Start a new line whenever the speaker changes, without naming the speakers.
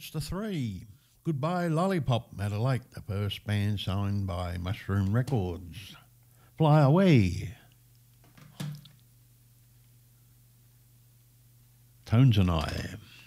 It's the three. Goodbye Lollipop, Meadow Lake, the first band signed by Mushroom Records. Fly Away. Tones and I.